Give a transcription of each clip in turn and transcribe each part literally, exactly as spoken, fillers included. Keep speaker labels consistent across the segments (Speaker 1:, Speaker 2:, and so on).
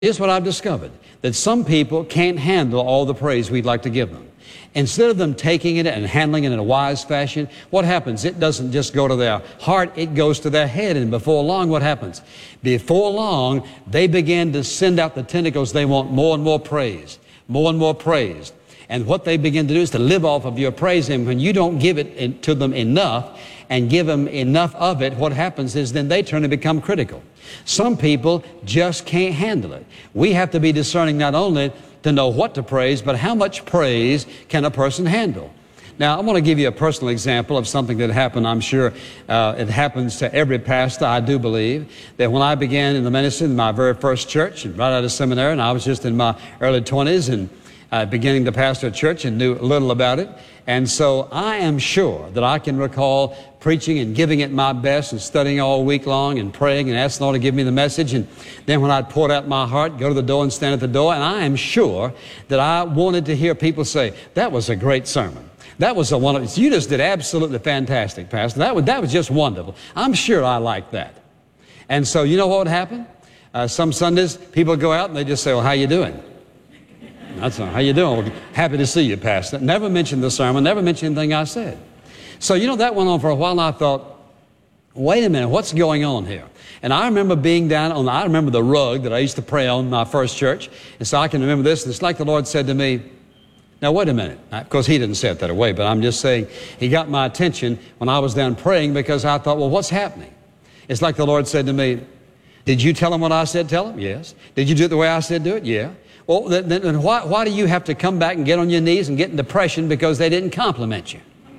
Speaker 1: Here's what I've discovered, that some people can't handle all the praise we'd like to give them. Instead of them taking it and handling it in a wise fashion, what happens? It doesn't just go to their heart, it goes to their head. And before long, what happens? Before long, they begin to send out the tentacles. They want more and more praise, more and more praise. And what they begin to do is to live off of your praise. And when you don't give it to them enough and give them enough of it, what happens is then they turn to become critical. Some people just can't handle it. We have to be discerning not only to know what to praise, but how much praise can a person handle. Now, I want to give you a personal example of something that happened. I'm sure uh, it happens to every pastor, I do believe, that when I began in the ministry in my very first church, and right out of seminary, and I was just in my early twenties and uh, beginning to pastor a church and knew little about it. And so I am sure that I can recall preaching and giving it my best and studying all week long and praying and asking the Lord to give me the message. And then when I'd poured out my heart, go to the door and stand at the door. And I am sure that I wanted to hear people say, that was a great sermon. That was a wonderful, you just did absolutely fantastic, Pastor. That was, that was just wonderful. I'm sure I liked that. And so you know what would happen? Uh, some Sundays, people go out and they just say, well, how you doing? That's all. How you doing? Well, happy to see you, Pastor. Never mentioned the sermon, never mentioned anything I said. So, you know, that went on for a while, and I thought, wait a minute, what's going on here? And I remember being down on, I remember the rug that I used to pray on in my first church, and so I can remember this, and it's like the Lord said to me, now, wait a minute. Of course, He didn't say it that way, but I'm just saying He got my attention when I was down praying because I thought, well, what's happening? It's like the Lord said to me, did you tell him what I said tell him? Yes. Did you do it the way I said do it? Yeah. Well, then, then why, why do you have to come back and get on your knees and get in depression because they didn't compliment you?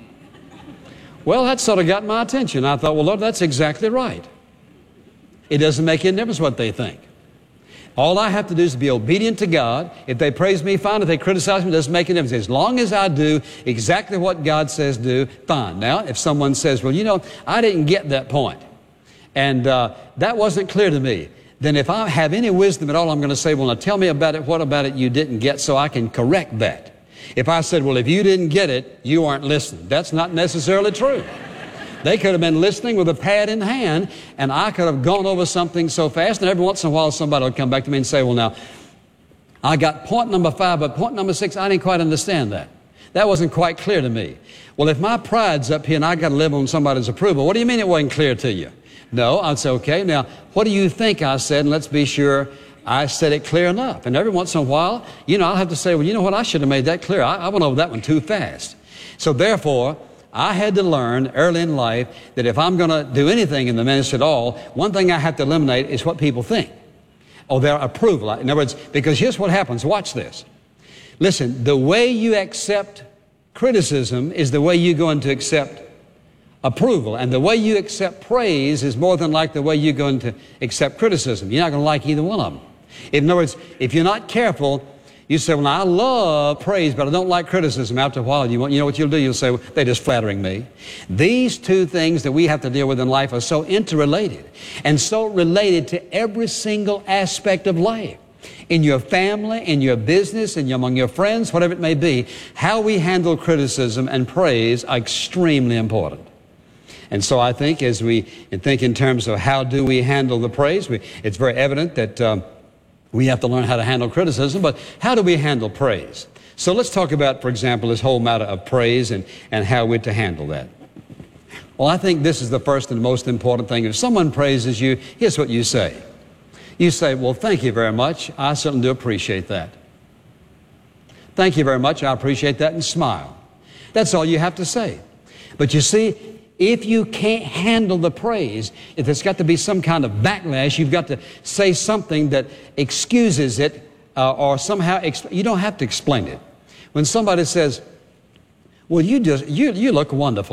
Speaker 1: Well, that sort of got my attention. I thought, well, Lord, that's exactly right. It doesn't make any difference what they think. All I have to do is be obedient to God. If they praise me, fine. If they criticize me, it doesn't make any difference. As long as I do exactly what God says do, fine. Now, if someone says, well, you know, I didn't get that point, and uh, that wasn't clear to me, then if I have any wisdom at all, I'm going to say, well, now tell me about it. What about it you didn't get so I can correct that? If I said, well, if you didn't get it, you aren't listening. That's not necessarily true. They could have been listening with a pad in hand, and I could have gone over something so fast, and every once in a while somebody would come back to me and say, well, now, I got point number five, but point number six, I didn't quite understand that. That wasn't quite clear to me. Well, if my pride's up here and I got to live on somebody's approval, what do you mean it wasn't clear to you? No, I'd say, okay, now, what do you think I said? And let's be sure I said it clear enough. And every once in a while, you know, I'll have to say, well, you know what, I should have made that clear. I, I went over that one too fast. So therefore, I had to learn early in life that if I'm going to do anything in the ministry at all, one thing I have to eliminate is what people think, or their approval. In other words, because here's what happens. Watch this. Listen, the way you accept criticism is the way you're going to accept approval. And the way you accept praise is more than like the way you're going to accept criticism. You're not going to like either one of them. In other words, if you're not careful, you say, well, I love praise, but I don't like criticism. After a while, you, want, you know what you'll do? You'll say, well, they're just flattering me. These two things that we have to deal with in life are so interrelated and so related to every single aspect of life. In your family, in your business, and among your friends, whatever it may be, how we handle criticism and praise are extremely important. And so I think as we think in terms of how do we handle the praise, we, it's very evident that um, we have to learn how to handle criticism, but how do we handle praise? So let's talk about, for example, this whole matter of praise and, and how we're to handle that. Well, I think this is the first and most important thing. If someone praises you, here's what you say. You say, well, thank you very much. I certainly do appreciate that. Thank you very much. I appreciate that, and smile. That's all you have to say. But you see, if you can't handle the praise, if there's got to be some kind of backlash, you've got to say something that excuses it uh, or somehow, exp- you don't have to explain it. When somebody says, well, you just, you, you look wonderful.